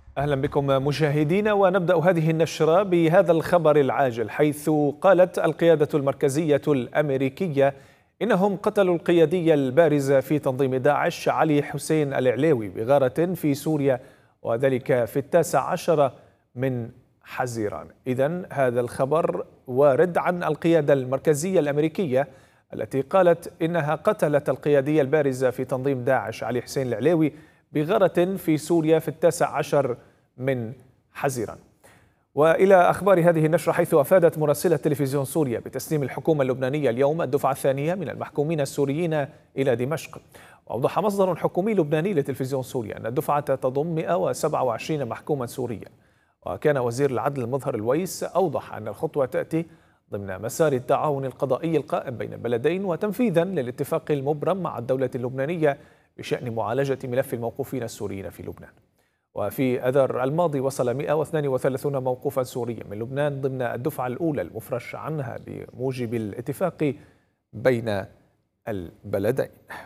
أهلا بكم مشاهدينا، ونبدأ هذه النشرة بهذا الخبر العاجل، حيث قالت القيادة المركزية الأمريكية إنهم قتلوا القيادي البارز في تنظيم داعش علي حسين العليوي بغارة في سوريا، وذلك في 19 من حزيران. إذن هذا الخبر وارد عن القيادة المركزية الأمريكية التي قالت إنها قتلت القيادي البارز في تنظيم داعش علي حسين العليوي بغارة في سوريا في 19 من حزيران. وإلى أخبار هذه النشرة، حيث أفادت مراسلة تلفزيون سوريا بتسليم الحكومة اللبنانية اليوم الدفعة الثانية من المحكومين السوريين إلى دمشق. وأوضح مصدر حكومي لبناني لتلفزيون سوريا أن الدفعة تضم 127 محكوما سوريا. وكان وزير العدل المظهر الويس أوضح أن الخطوة تأتي ضمن مسار التعاون القضائي القائم بين البلدين، وتنفيذا للاتفاق المبرم مع الدولة اللبنانية بشأن معالجة ملف الموقوفين السوريين في لبنان. وفي أذار الماضي وصل 132 موقوفا سوريا من لبنان ضمن الدفعة الأولى المفرش عنها بموجب الاتفاق بين البلدين.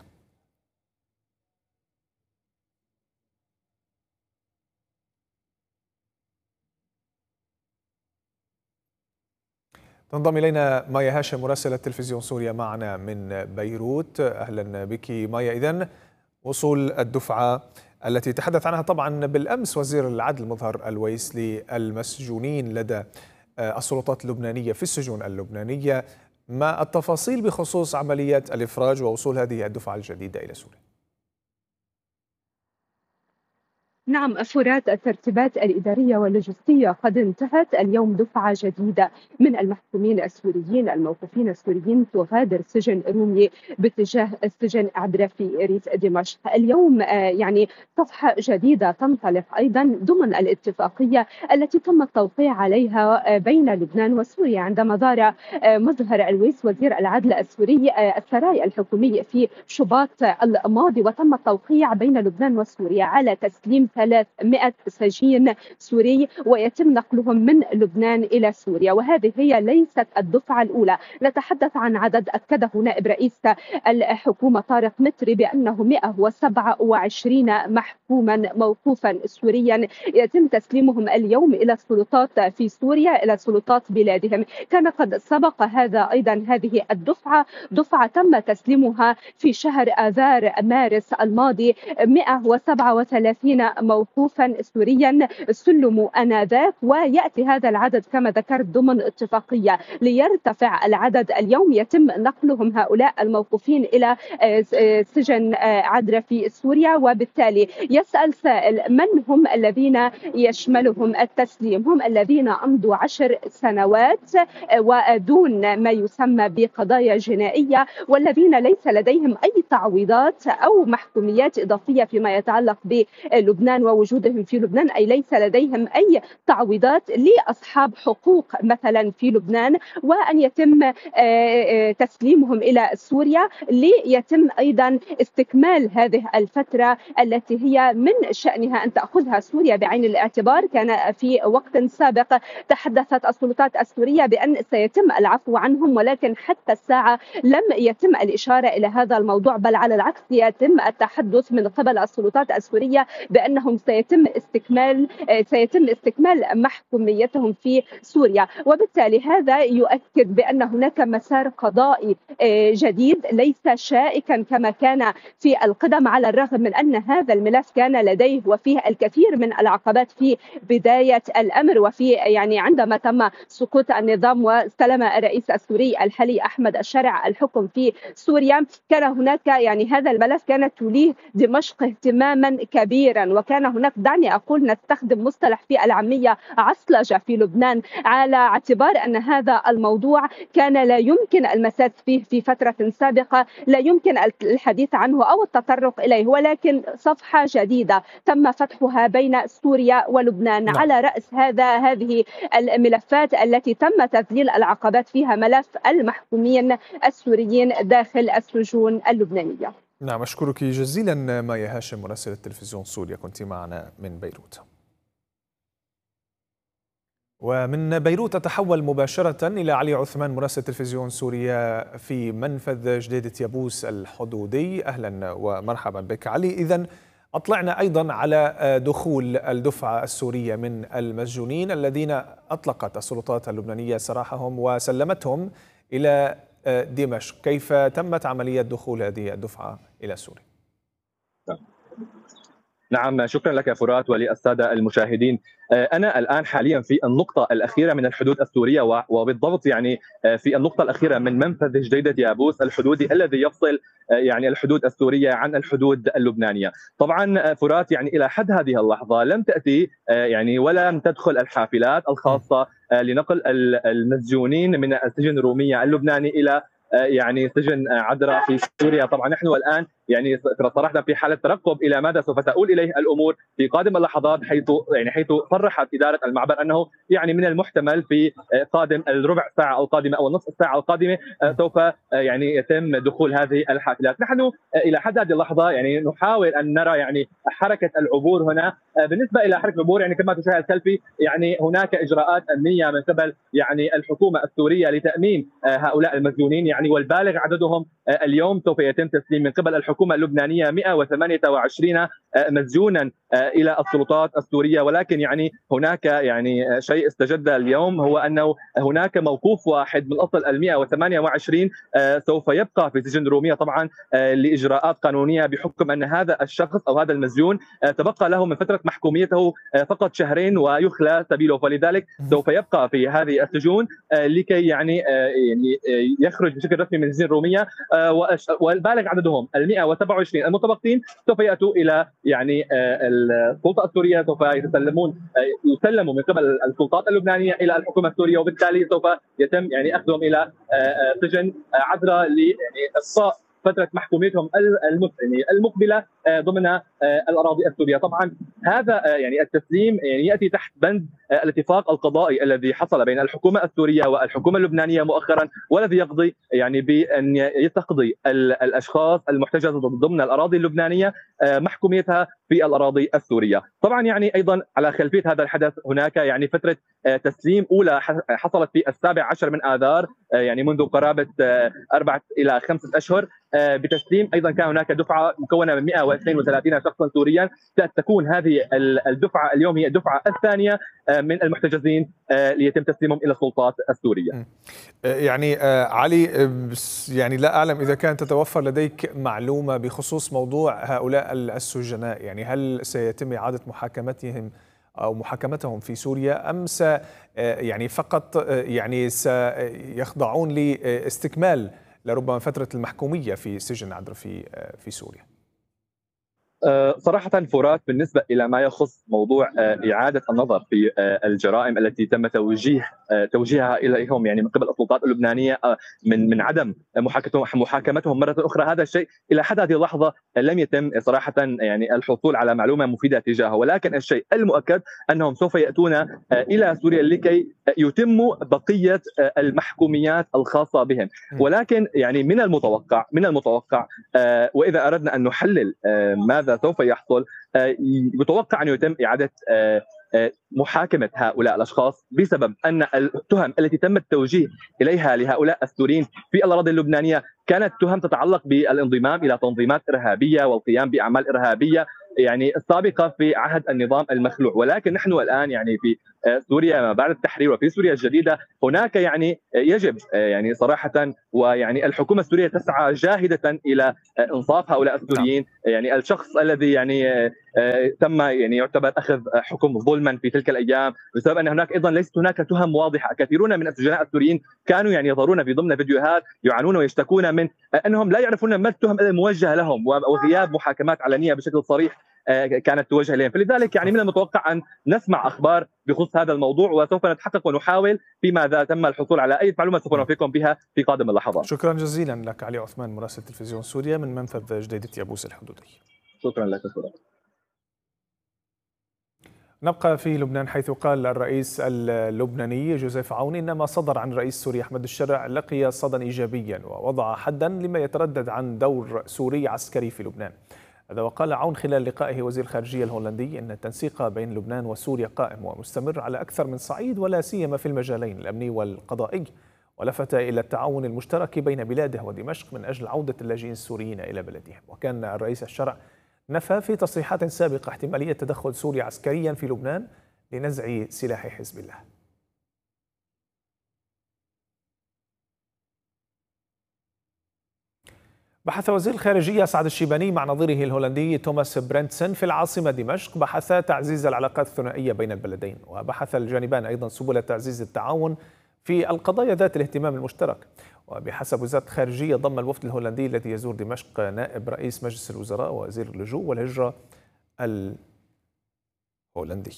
تنضم إلينا مايا هاشم مراسلة تلفزيون سوريا معنا من بيروت. أهلا بك مايا. إذن وصول الدفعة التي تحدث عنها طبعا بالأمس وزير العدل مظهر الويس للمسجونين لدى السلطات اللبنانية في السجون اللبنانية، ما التفاصيل بخصوص عمليات الإفراج ووصول هذه الدفعة الجديدة إلى سوريا؟ نعم، أفورات الترتيبات الإدارية واللوجستية قد انتهت. اليوم دفعة جديدة من المحكومين السوريين الموقوفين السوريين تغادر سجن رومي باتجاه السجن عبرة في ريف دمشق. اليوم يعني صفحة جديدة تنطلق أيضا ضمن الاتفاقية التي تم التوقيع عليها بين لبنان وسوريا عندما زار مظهر الويس وزير العدل السوري السراي الحكومي في شباط الماضي، وتم التوقيع بين لبنان وسوريا على تسليم 300 سجين سوري ويتم نقلهم من لبنان إلى سوريا. وهذه هي ليست الدفعة الأولى، نتحدث عن عدد أكده نائب رئيس الحكومة طارق متري بأنه 127 محكوما موقوفا سوريا يتم تسليمهم اليوم إلى السلطات في سوريا، إلى سلطات بلادهم. كان قد سبق هذا أيضا هذه الدفعة دفعة تم تسليمها في شهر آذار مارس الماضي، 137 موقوفا سوريا سلموا آنذاك، ويأتي هذا العدد كما ذكرت ضمن اتفاقية ليرتفع العدد. اليوم يتم نقلهم هؤلاء الموقوفين إلى سجن عدرا في سوريا. وبالتالي يسأل سائل: من هم الذين يشملهم التسليم؟ هم الذين أمضوا 10 سنوات ودون ما يسمى بقضايا جنائية، والذين ليس لديهم أي تعويضات أو محكوميات إضافية فيما يتعلق بلبنان ووجودهم في لبنان، أي ليس لديهم أي تعويضات لأصحاب حقوق مثلا في لبنان، وأن يتم تسليمهم إلى سوريا ليتم أيضا استكمال هذه الفترة التي هي من شأنها أن تأخذها سوريا بعين الاعتبار. كان في وقت سابق تحدثت السلطات السورية بأن سيتم العفو عنهم، ولكن حتى الساعة لم يتم الإشارة إلى هذا الموضوع، بل على العكس يتم التحدث من قبل السلطات السورية بأنهم سيتم استكمال محكوميتهم في سوريا. وبالتالي هذا يؤكد بأن هناك مسار قضائي جديد ليس شائكا كما كان في القدم، على الرغم من أن هذا الملف كان لديه وفيه الكثير من العقبات في بداية الأمر. وفي يعني عندما تم سقوط النظام واستلم الرئيس السوري الحالي أحمد الشرع الحكم في سوريا، كان هناك يعني هذا الملف كانت توليه دمشق اهتماما كبيرا، وكان هناك، دعني أقول نستخدم مصطلح في العامية، عصلجة في لبنان، على اعتبار أن هذا الموضوع كان لا يمكن المساس فيه في فترة سابقة، لا يمكن الحديث عنه أو التطرق إليه. ولكن صفحة جديدة تم فتحها بين سوريا ولبنان. نعم. على رأس هذه الملفات التي تم تذليل العقبات فيها ملف المحكومين السوريين داخل السجون اللبنانية. نعم، أشكرك جزيلا مايا هاشم مراسلة تلفزيون سوريا، كنت معنا من بيروت. ومن بيروت أتحول مباشرة إلى علي عثمان مراسل تلفزيون سوريا في منفذ جديدة يابوس الحدودي. أهلا ومرحبا بك علي. إذن أطلعنا أيضا على دخول الدفعة السورية من المسجونين الذين أطلقت السلطات اللبنانية سراحهم وسلمتهم إلى دمشق. كيف تمت عملية دخول هذه الدفعة إلى سوريا؟ نعم، شكرا لك فرات وللسادة المشاهدين. أنا الآن حاليا في النقطة الأخيرة من الحدود السورية، وبالضبط يعني في النقطة الأخيرة من منفذ جديدة يابوس الحدودي الذي يفصل يعني الحدود السورية عن الحدود اللبنانية. طبعا فرات يعني إلى حد هذه اللحظة لم تأتي يعني ولم تدخل الحافلات الخاصة لنقل المسجونين من السجن الرومية اللبناني إلى يعني سجن عذراء في سوريا. طبعا نحن الان يعني صراحه في حاله ترقب الى ماذا سوف تؤول اليه الامور في قادم اللحظات، حيث صرحت اداره المعبر انه يعني من المحتمل في قادم الربع ساعه القادمه او النصف ساعه القادمه سوف يعني يتم دخول هذه الحافلات. نحن الى حد هذه اللحظه يعني نحاول ان نرى يعني حركه العبور هنا. بالنسبه الى حركه العبور يعني كما تشاهد خلفي يعني هناك اجراءات امنيه من قبل يعني الحكومه السوريه لتامين هؤلاء المسجونين، يعني والبالغ عددهم اليوم سوف يتم تسليم من قبل الحكومه اللبنانيه 128 مسجونا الى السلطات السوريه. ولكن يعني هناك يعني شيء استجد اليوم، هو انه هناك موقوف واحد من اصل ال 128 سوف يبقى في سجن رومية طبعا لاجراءات قانونيه، بحكم ان هذا الشخص او هذا المسجون تبقى له من فتره محكوميته فقط شهرين ويخلى سبيله، فلذلك سوف يبقى في هذه السجون لكي يعني يخرج بشكل رسمي من سجن رومية. والبالغ عددهم ال 127 المتبقين سوف ياتوا الى يعني السلطه السوريه، سوف يسلموا من قبل السلطات اللبنانيه الى الحكومه السوريه، وبالتالي سوف يتم يعني اخذهم الى سجن عذراء لاقصاء فتره محكوميتهم المقبله ضمن الاراضي السوريه. طبعا هذا يعني التسليم يعني ياتي تحت بند الاتفاق القضائي الذي حصل بين الحكومه السوريه والحكومه اللبنانيه مؤخرا، والذي يقضي يعني بان تقضي الاشخاص المحتجزه ضمن الاراضي اللبنانيه محكوميتها في الاراضي السوريه. طبعا يعني ايضا على خلفيه هذا الحدث هناك يعني فتره تسليم اولى حصلت في 17 من اذار، يعني منذ قرابه 4 إلى 5 أشهر، بتسليم ايضا كان هناك دفعه مكونه من 132 شخصا سوريا. تكون هذه الدفعه اليوم هي الدفعه الثانيه من المحتجزين ليتم تسليمهم الى السلطات السوريه. يعني علي، يعني لا اعلم اذا كانت تتوفر لديك معلومه بخصوص موضوع هؤلاء السجناء، يعني هل سيتم اعاده محاكمتهم او محاكمتهم في سوريا، ام يعني فقط يعني سيخضعون لاستكمال لربما فتره المحكوميه في سجن عذراء في سوريا؟ صراحة فرات بالنسبة إلى ما يخص موضوع إعادة النظر في الجرائم التي تم توجيهها إليهم يعني من قبل السلطات اللبنانية من عدم محاكمتهم مرة أخرى، هذا الشيء إلى حد هذه اللحظة لم يتم صراحة يعني الحصول على معلومة مفيدة تجاهه. ولكن الشيء المؤكد أنهم سوف يأتون إلى سوريا لكي يتموا بقية المحكوميات الخاصة بهم. ولكن يعني من المتوقع وإذا أردنا أن نحلل ماذا سوف يحصل، يتوقع أن يتم إعادة محاكمة هؤلاء الأشخاص بسبب أن التهم التي تم التوجيه إليها لهؤلاء السوريين في الأراضي اللبنانية كانت تهم تتعلق بالانضمام إلى تنظيمات إرهابية والقيام بأعمال إرهابية يعني السابقة في عهد النظام المخلوع. ولكن نحن الآن يعني في سوريا ما بعد التحرير وفي سوريا الجديدة هناك يعني يجب يعني صراحة ويعني الحكومة السورية تسعى جاهدة إلى إنصاف هؤلاء السوريين. يعني الشخص الذي يعني تم يعني يعتبر أخذ حكم ظلما في تلك الأيام بسبب أن هناك أيضا ليست هناك تهم واضحة. كثيرون من السجناء السوريين كانوا يعني يظهرون في ضمن فيديوهات يعانون ويشتكون من أنهم لا يعرفون ما التهم الموجهة لهم، وغياب محاكمات علنية بشكل صريح كانت توجه اليهم. فلذلك يعني من المتوقع ان نسمع اخبار بخصوص هذا الموضوع، وسوف نتحقق ونحاول فيما اذا تم الحصول على اي معلومه سوف نوفيكم بها في قادم اللحظات. شكرا جزيلا لك علي عثمان، مراسل تلفزيون سوريا من منفذ جديدة يابوس الحدودي. شكرا لك سورة. نبقى في لبنان، حيث قال الرئيس اللبناني جوزيف عون إن ما صدر عن رئيس سوريا أحمد الشرع لقي صدى إيجابيا ووضع حدا لما يتردد عن دور سوري عسكري في لبنان. هذا وقال عون خلال لقائه وزير الخارجية الهولندي إن التنسيق بين لبنان وسوريا قائم ومستمر على أكثر من صعيد، ولا سيما في المجالين الأمني والقضائي، ولفت إلى التعاون المشترك بين بلاده ودمشق من أجل عودة اللاجئين السوريين إلى بلدهم. وكان الرئيس الشرع نفى في تصريحات سابقة احتمالية تدخل سوريا عسكريا في لبنان لنزع سلاح حزب الله. بحث وزير الخارجية سعد الشيباني مع نظيره الهولندي توماس برنتسن في العاصمة دمشق بحث تعزيز العلاقات الثنائية بين البلدين، وبحث الجانبان أيضا سبل تعزيز التعاون في القضايا ذات الاهتمام المشترك. وبحسب وزارة الخارجية ضم الوفد الهولندي الذي يزور دمشق نائب رئيس مجلس الوزراء ووزير اللجوء والهجرة الهولندي.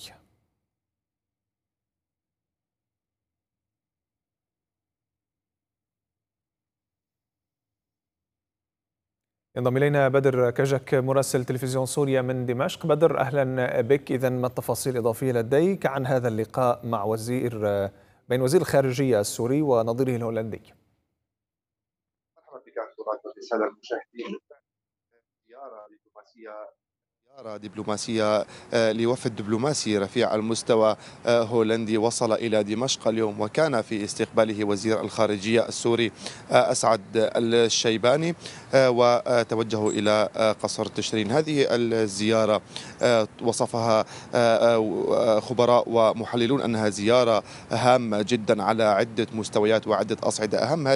ينضم إلينا بدر كجك مراسل تلفزيون سوريا من دمشق. بدر، أهلا بك. إذن ما التفاصيل الإضافية لديك عن هذا اللقاء مع بين وزير الخارجية السوري ونظيره الهولندي؟ مرحبا بك السادة المشاهدين. زيارة دبلوماسية لوفد دبلوماسي رفيع المستوى هولندي وصل إلى دمشق اليوم، وكان في استقباله وزير الخارجية السوري أسعد الشيباني، وتوجهوا إلى قصر تشرين. هذه الزيارة وصفها خبراء ومحللون أنها زيارة هامة جدا على عدة مستويات وعدة أصعدة. أهم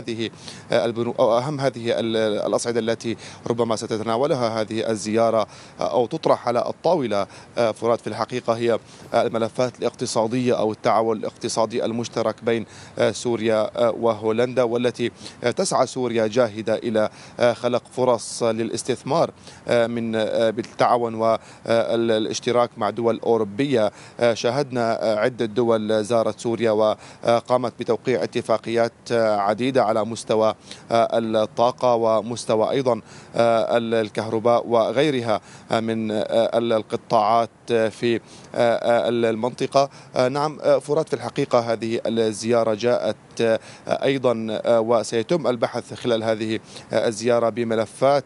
هذه الأصعدة التي ربما ستتناولها هذه الزيارة أو تطرح على الطاولة فرات في الحقيقة هي الملفات الاقتصادية أو التعاون الاقتصادي المشترك بين سوريا وهولندا، والتي تسعى سوريا جاهدة إلى خلق فرص للاستثمار بالتعاون والاشتراك مع دول أوروبية. شاهدنا عدة دول زارت سوريا وقامت بتوقيع اتفاقيات عديدة على مستوى الطاقة ومستوى أيضا الكهرباء وغيرها من القطاعات في المنطقة. نعم فرات، في الحقيقة هذه الزيارة جاءت أيضا وسيتم البحث خلال هذه الزيارة بملفات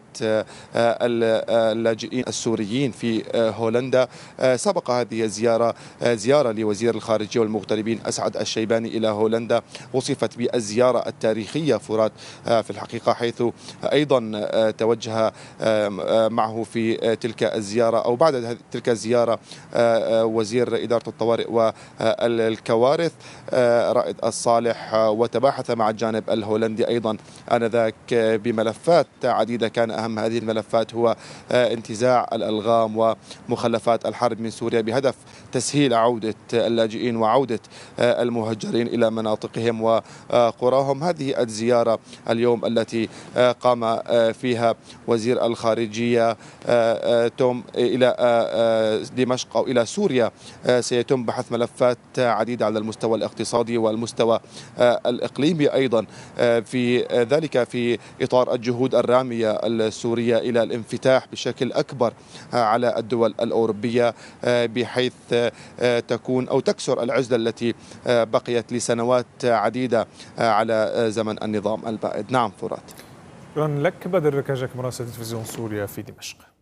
اللاجئين السوريين في هولندا. سبق هذه الزيارة زيارة لوزير الخارجية والمغتربين أسعد الشيباني إلى هولندا، وصفت بالزيارة التاريخية فرات في الحقيقة، حيث أيضا توجه معه في تلك الزيارة أو بعد تلك الزيارة وزير إدارة الطوارئ والكوارث رائد الصالح، وتباحث مع الجانب الهولندي أيضا آنذاك بملفات عديدة. كان أهم هذه الملفات هو انتزاع الألغام ومخلفات الحرب من سوريا بهدف تسهيل عودة اللاجئين وعودة المهجرين إلى مناطقهم وقراهم. هذه الزيارة اليوم التي قام فيها وزير الخارجية توم إلى دمشق أو إلى سوريا سيتم بحث ملفات عديدة على المستوى الاقتصادي والمستوى الإقليمي أيضا، في ذلك في إطار الجهود الرامية السورية إلى الانفتاح بشكل أكبر على الدول الأوروبية، بحيث تكون أو تكسر العزلة التي بقيت لسنوات عديدة على زمن النظام البائد. نعم فرات. شكرا لك بدر كجك مراسل تلفزيون سوريا في دمشق.